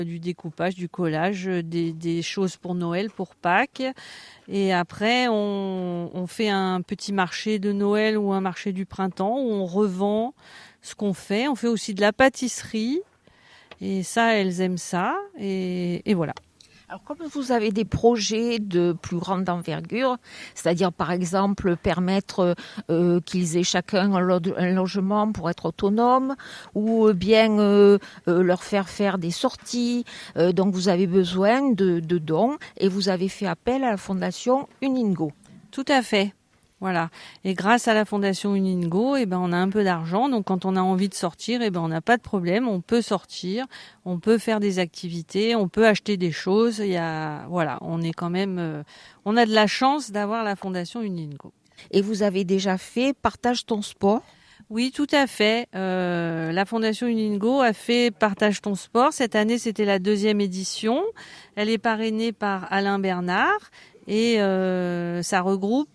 du découpage, du collage, des choses pour Noël, pour Pâques. Et après, on fait un petit marché de Noël ou un marché du printemps où on revend ce qu'on fait. On fait aussi de la pâtisserie. Et ça, elles aiment ça. Et voilà. Alors, comme vous avez des projets de plus grande envergure, c'est-à-dire par exemple permettre qu'ils aient chacun un logement pour être autonome, ou bien leur faire des sorties, donc vous avez besoin de dons et vous avez fait appel à la Fondation Uningo. Tout à fait. Voilà. Et grâce à la Fondation Uningo, on a un peu d'argent. Donc, quand on a envie de sortir, on n'a pas de problème. On peut sortir. On peut faire des activités. On peut acheter des choses. On est quand même, on a de la chance d'avoir la Fondation Uningo. Et vous avez déjà fait Partage ton sport? Oui, tout à fait. La Fondation Uningo a fait Partage ton sport. Cette année, c'était la 2e édition. Elle est parrainée par Alain Bernard. Et ça regroupe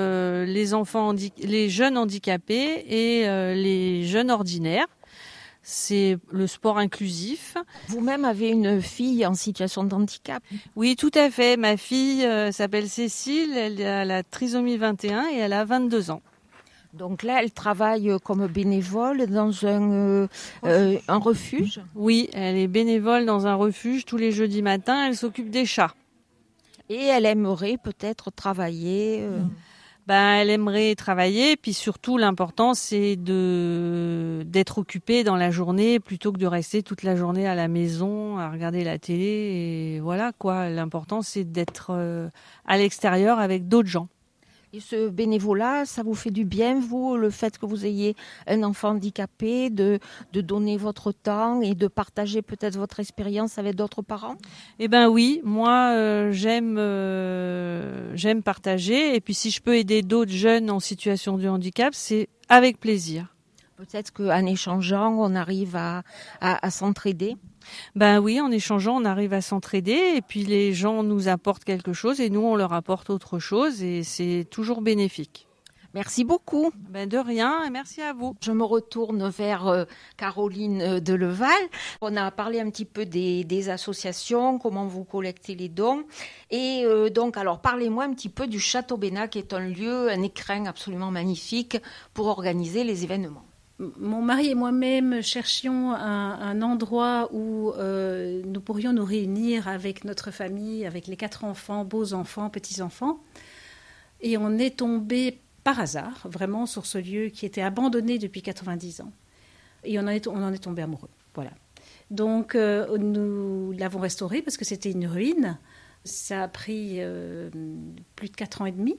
les jeunes handicapés et les jeunes ordinaires. C'est le sport inclusif. Vous-même avez une fille en situation de handicap? Oui, tout à fait. Ma fille s'appelle Cécile, elle a la trisomie 21 et elle a 22 ans. Donc là, elle travaille comme bénévole dans un refuge? Oui, elle est bénévole dans un refuge tous les jeudis matins. Elle s'occupe des chats. Et elle aimerait peut-être travailler. Elle aimerait travailler, puis surtout l'important c'est d'être occupée dans la journée plutôt que de rester toute la journée à la maison à regarder la télé. Et voilà quoi. L'important c'est d'être à l'extérieur avec d'autres gens. Et ce bénévolat, ça vous fait du bien, vous, le fait que vous ayez un enfant handicapé, de donner votre temps et de partager peut-être votre expérience avec d'autres parents? Eh ben oui, moi j'aime partager, et puis si je peux aider d'autres jeunes en situation de handicap, c'est avec plaisir. Peut-être qu'en échangeant, on arrive à s'entraider. Ben oui, en échangeant, on arrive à s'entraider et puis les gens nous apportent quelque chose et nous, on leur apporte autre chose et c'est toujours bénéfique. Merci beaucoup. De rien et merci à vous. Je me retourne vers Caroline Deleval. On a parlé un petit peu des associations, comment vous collectez les dons. Et donc, alors, parlez-moi un petit peu du Château Bénat, qui est un lieu, un écrin absolument magnifique pour organiser les événements. Mon mari et moi-même cherchions un endroit où nous pourrions nous réunir avec notre famille, avec les 4 enfants, beaux-enfants, petits-enfants. Et on est tombé par hasard, vraiment, sur ce lieu qui était abandonné depuis 90 ans. Et on en est tombé amoureux. Voilà. Donc, nous l'avons restauré parce que c'était une ruine. Ça a pris plus de 4 ans et demi.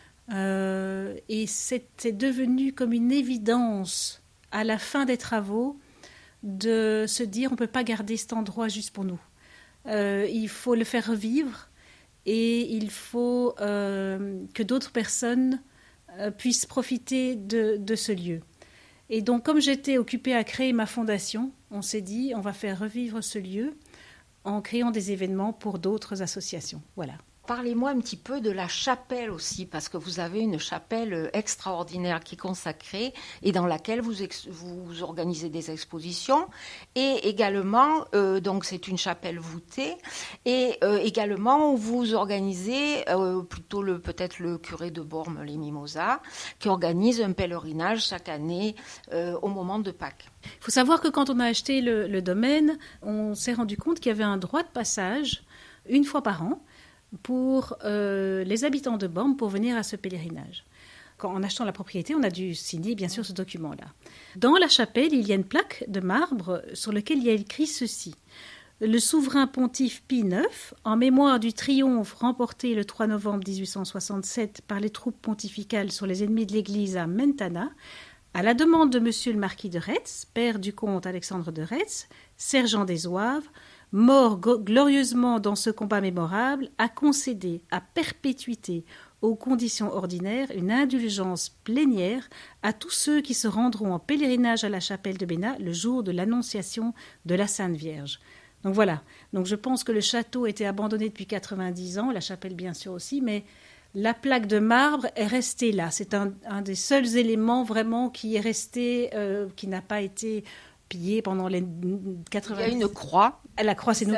Et c'était devenu comme une évidence à la fin des travaux de se dire on ne peut pas garder cet endroit juste pour nous. Il faut le faire revivre et il faut que d'autres personnes puissent profiter de ce lieu. Et donc comme j'étais occupée à créer ma fondation, on s'est dit on va faire revivre ce lieu en créant des événements pour d'autres associations. Voilà. Parlez-moi un petit peu de la chapelle aussi, parce que vous avez une chapelle extraordinaire qui est consacrée et dans laquelle vous organisez des expositions. Et également, donc c'est une chapelle voûtée, et également vous organisez, peut-être le curé de Bormes-les-Mimosas, qui organise un pèlerinage chaque année au moment de Pâques. Il faut savoir que quand on a acheté le domaine, on s'est rendu compte qu'il y avait un droit de passage une fois par an pour les habitants de Bormes pour venir à ce pèlerinage. En achetant la propriété, on a dû signer bien sûr ce document-là. Dans la chapelle, il y a une plaque de marbre sur laquelle il y a écrit ceci. Le souverain pontife Pie IX, en mémoire du triomphe remporté le 3 novembre 1867 par les troupes pontificales sur les ennemis de l'Église à Mentana, à la demande de monsieur le marquis de Retz, père du comte Alexandre de Retz, sergent des Zouaves, mort glorieusement dans ce combat mémorable, a concédé à perpétuité aux conditions ordinaires une indulgence plénière à tous ceux qui se rendront en pèlerinage à la chapelle de Bénat le jour de l'annonciation de la Sainte Vierge. Donc voilà, donc je pense que le château était abandonné depuis 90 ans, la chapelle bien sûr aussi, mais la plaque de marbre est restée là. C'est un des seuls éléments vraiment qui est resté, qui n'a pas été pillé pendant les 80. Il y a une croix. La croix, c'est nous